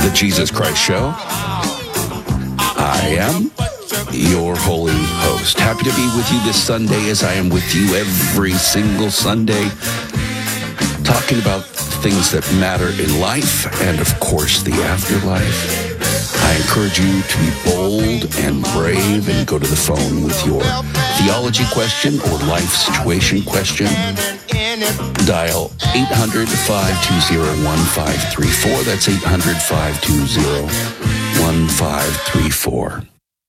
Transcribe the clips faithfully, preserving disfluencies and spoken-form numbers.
The Jesus Christ Show. I am your holy host. Happy to be with you this Sunday, as I am with you every single Sunday, talking about things that matter in life and, of course, the afterlife. I encourage you to be bold and brave and go to the phone with your theology question or life situation question. Dial eight hundred, five two zero, one five three four. That's eight hundred, five two zero, one five three four.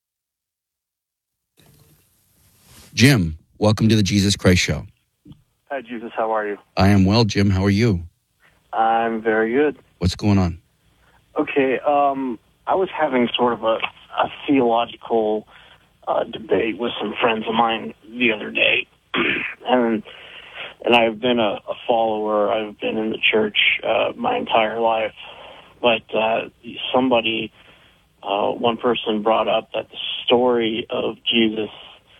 Jim, welcome to the Jesus Christ Show. Hi, Jesus. How are you? I am well, Jim. How are you? I'm very good. What's going on? Okay, um, I was having sort of a, a theological uh, debate with some friends of mine the other day, and and I've been a, a follower. I've been in the church uh, my entire life, but uh, somebody, uh, one person brought up that the story of Jesus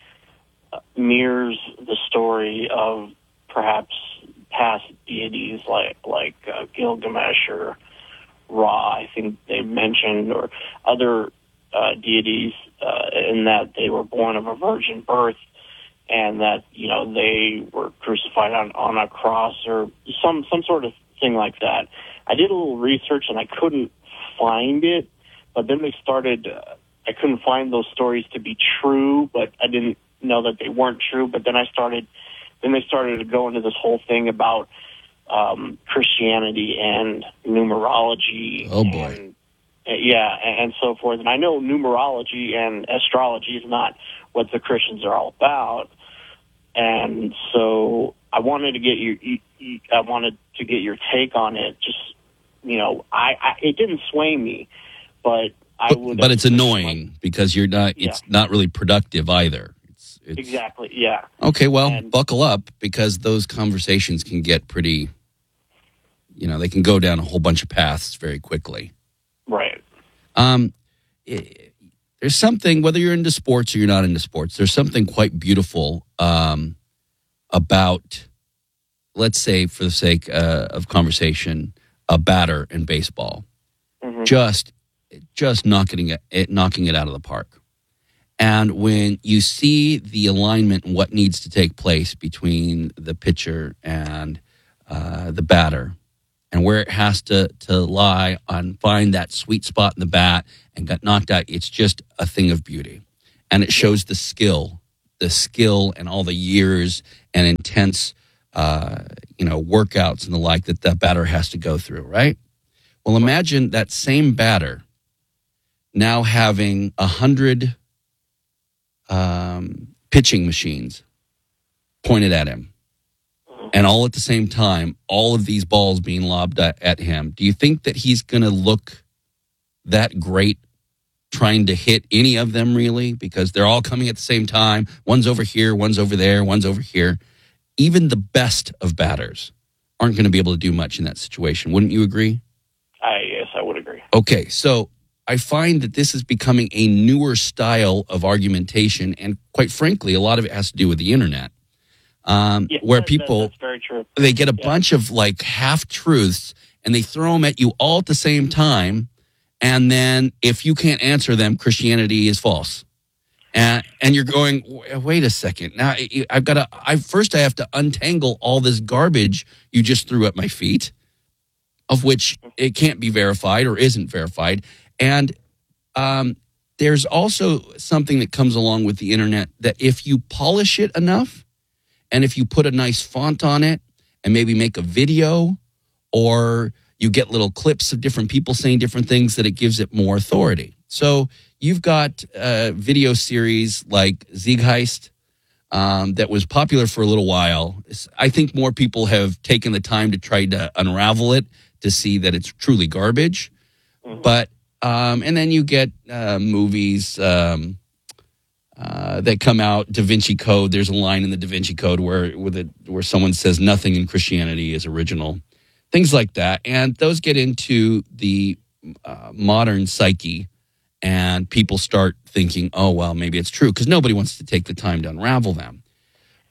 mirrors the story of perhaps past deities like like uh, Gilgamesh or Ra, I think they mentioned, or other uh, deities, uh, in that they were born of a virgin birth, and that, you know, they were crucified on, on a cross or some some sort of thing like that. I did a little research and I couldn't find it, but then they started. Uh, I couldn't find those stories to be true, but I didn't know that they weren't true. But then I started. Then they started to go into this whole thing about um, Christianity and numerology. Oh, boy. And, yeah, and, and so forth. And I know numerology and astrology is not what the Christians are all about. And so I wanted to get your, I wanted to get your take on it. Just, you know, I, I it didn't sway me, but I But, would. but it's annoying because you're not. It's Yeah. not really productive either. It's, it's, Exactly. Yeah. Okay, well, And- buckle up, because those conversations can get pretty, you know, they can go down a whole bunch of paths very quickly. Right. Um, i- there's something, whether you're into sports or you're not into sports, there's something quite beautiful um, about, let's say, for the sake uh, of conversation, a batter in baseball, Mm-hmm. just just knocking it, it knocking it out of the park. And when you see the alignment and what needs to take place between the pitcher and uh, the batter, and where it has to, to lie on, find that sweet spot in the bat and got knocked out, it's just a thing of beauty. And it shows the skill, the skill and all the years and intense, uh, you know, workouts and the like that that batter has to go through, right? Well, imagine that same batter now having a hundred um, pitching machines pointed at him. And all at the same time, all of these balls being lobbed at, at him. Do you think that he's going to look that great trying to hit any of them, really? Because they're all coming at the same time. One's over here, one's over there, one's over here. Even the best of batters aren't going to be able to do much in that situation. Wouldn't you agree? I yes, I would agree. Okay, so I find that this is becoming a newer style of argumentation. And quite frankly, a lot of it has to do with the internet. Um, Yeah, where that- that- people, that's very true. they get a Yeah. bunch of like half-truths and they throw them at you all at the same time. And then if you can't answer them, Christianity is false. And and you're going, wait a second. Now I've got to, I first I have to untangle all this garbage you just threw at my feet, of which it can't be verified or isn't verified. And um, there's also something that comes along with the internet that if you polish it enough, and if you put a nice font on it and maybe make a video, or you get little clips of different people saying different things, that it gives it more authority. So you've got a video series like Zeitgeist um, that was popular for a little while. I think more people have taken the time to try to unravel it to see that it's truly garbage. Mm-hmm. But um, and then you get uh, movies um, uh, that come out. Da Vinci Code. There's a line in the Da Vinci Code where where, the, where someone says nothing in Christianity is original. Things like that, and those get into the uh, modern psyche, and people start thinking, "Oh, well, maybe it's true," because nobody wants to take the time to unravel them.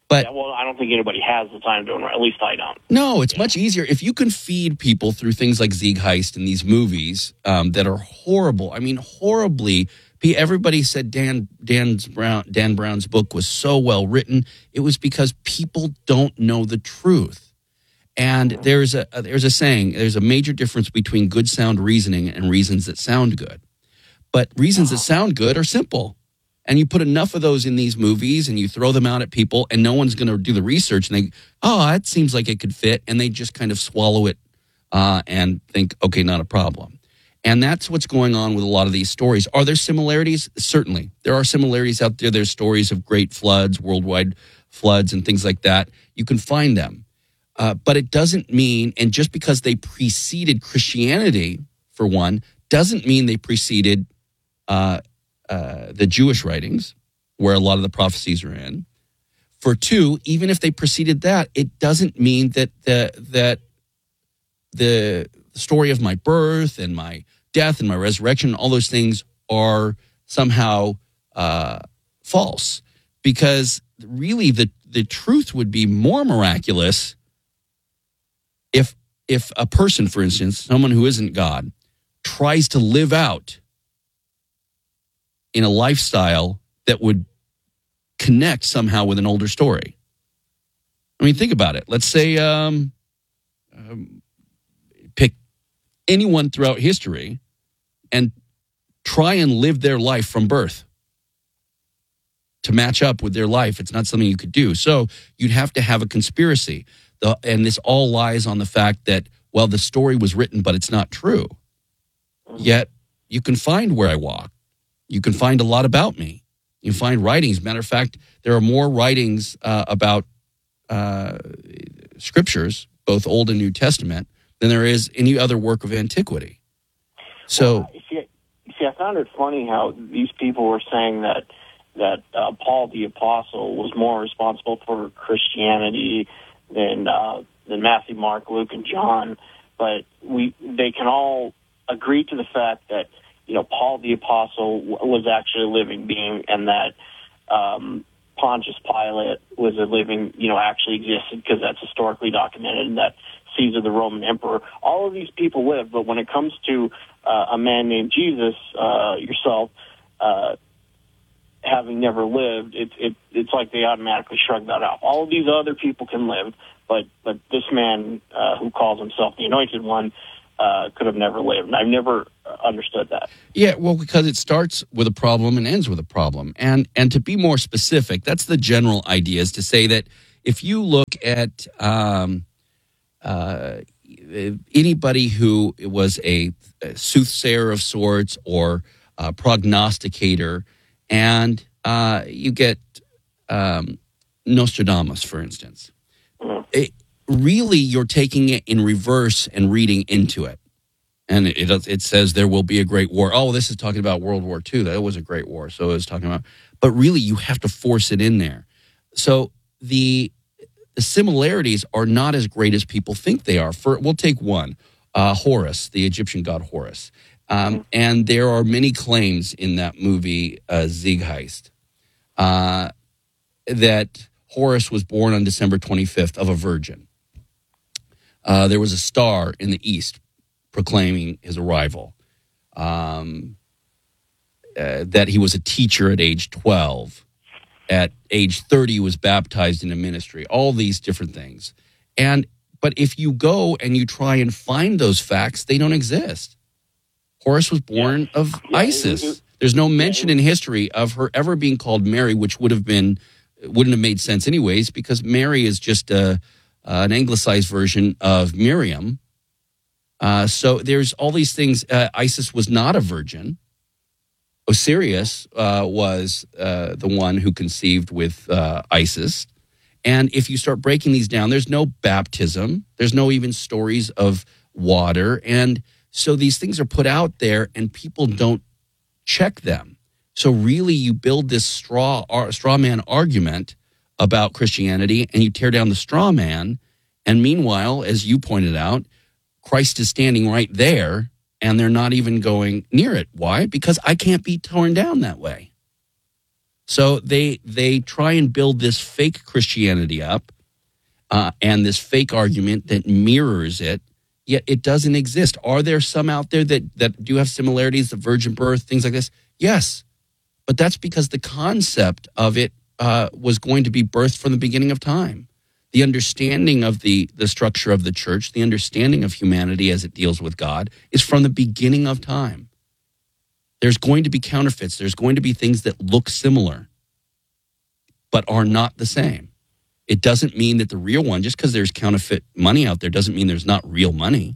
But yeah, well, I don't think anybody has the time to do it. At least I don't. no, it's much easier if you can feed people through things like Zeitgeist and these movies um, that are horrible. I mean, horribly. Everybody said Dan Dan's Brown Dan Brown's book was so well written. It was because people don't know the truth. And there's a there's a saying, there's a major difference between good sound reasoning and reasons that sound good. But reasons that sound good are simple. And you put enough of those in these movies and you throw them out at people and no one's going to do the research and they, oh, that seems like it could fit. And they just kind of swallow it uh, and think, okay, not a problem. And that's what's going on with a lot of these stories. Are there similarities? Certainly. There are similarities out there. There's stories of great floods, worldwide floods and things like that. You can find them. Uh, but it doesn't mean, and just because they preceded Christianity, for one, doesn't mean they preceded uh, uh, the Jewish writings, where a lot of the prophecies are in. For two, even if they preceded that, it doesn't mean that the that the story of my birth and my death and my resurrection, all those things are somehow uh, false. Because really, the the truth would be more miraculous if if a person, for instance, someone who isn't God, tries to live out in a lifestyle that would connect somehow with an older story. I mean, think about it. Let's say um, um, pick anyone throughout history and try and live their life from birth to match up with their life. It's not something you could do. So you'd have to have a conspiracy. The, and this all lies on the fact that, well, the story was written, but it's not true. Yet you can find where I walk. You can find a lot about me. You can find writings. Matter of fact, there are more writings uh, about uh, scriptures, both Old and New Testament, than there is any other work of antiquity. So, well, see, see, I found it funny how these people were saying that that uh, Paul the Apostle was more responsible for Christianity than uh, than Matthew, Mark, Luke, and John. But we they can all agree to the fact that, you know, Paul the Apostle was actually a living being, and that um, Pontius Pilate was a living, you know, actually existed, because that's historically documented, and that Caesar, the Roman emperor, all of these people lived. But when it comes to uh, a man named Jesus, uh, yourself, uh, having never lived, it, it, it's like they automatically shrug that off. All of these other people can live, but, but this man uh, who calls himself the Anointed One uh, could have never lived. And I've never understood that. Yeah, well, because it starts with a problem and ends with a problem. And and to be more specific, that's the general idea, is to say that if you look at um, uh, anybody who was a, a soothsayer of sorts or a prognosticator, and uh, you get um, Nostradamus, for instance, mm-hmm. it, really you're taking it in reverse and reading into it. And it it says there will be a great war. Oh, this is talking about World War Two. That was a great war. So it was talking about, but really you have to force it in there. So the, the similarities are not as great as people think they are. For we'll take one, uh, Horus, the Egyptian god Horus. Um, and there are many claims in that movie, uh, Zeitgeist, uh, that Horus was born on December twenty-fifth of a virgin. Uh, there was a star in the east proclaiming his arrival, um, uh, that he was a teacher at age twelve. At age thirty, he was baptized into ministry, all these different things. And but if you go and you try and find those facts, they don't exist. Horus was born yeah. of yeah, Isis. It, it, There's no mention yeah, in history of her ever being called Mary, which would have been, wouldn't have made sense anyways, because Mary is just a, uh, an anglicized version of Miriam. Uh, so there's all these things. Uh, Isis was not a virgin. Osiris uh, was uh, the one who conceived with uh, Isis. And if you start breaking these down, there's no baptism. There's no even stories of water. And so these things are put out there and people don't check them. So really you build this straw, uh, straw man argument about Christianity and you tear down the straw man. And meanwhile, as you pointed out, Christ is standing right there and they're not even going near it. Why? Because I can't be torn down that way. So they they try and build this fake Christianity up uh, and this fake argument that mirrors it, yet it doesn't exist. Are there some out there that, that do have similarities, the virgin birth, things like this? Yes, but that's because the concept of it uh, was going to be birthed from the beginning of time. The understanding of the, the structure of the church, the understanding of humanity as it deals with God is from the beginning of time. There's going to be counterfeits. There's going to be things that look similar, but are not the same. It doesn't mean that the real one, just because there's counterfeit money out there, doesn't mean there's not real money.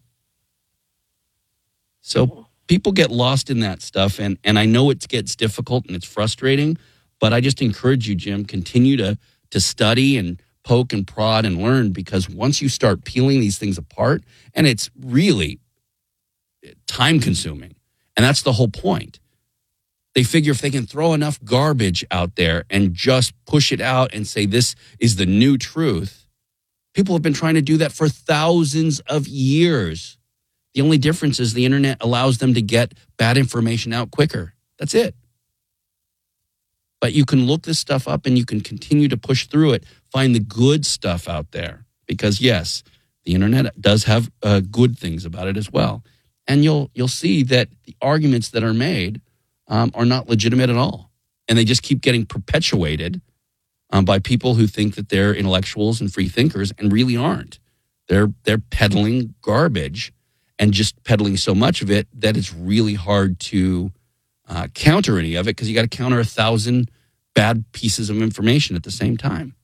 So people get lost in that stuff, and, and I know it gets difficult and it's frustrating, but I just encourage you, Jim, continue to, to study and poke and prod and learn, because once you start peeling these things apart, and it's really time-consuming, and that's the whole point. They figure if they can throw enough garbage out there and just push it out and say this is the new truth, people have been trying to do that for thousands of years. The only difference is the internet allows them to get bad information out quicker. That's it. But you can look this stuff up and you can continue to push through it, find the good stuff out there. Because yes, the internet does have uh, good things about it as well. And you'll you'll see that the arguments that are made um, are not legitimate at all. And they just keep getting perpetuated um, by people who think that they're intellectuals and free thinkers and really aren't. They're they're peddling garbage and just peddling so much of it that it's really hard to uh, counter any of it, because you got to counter a thousand bad pieces of information at the same time.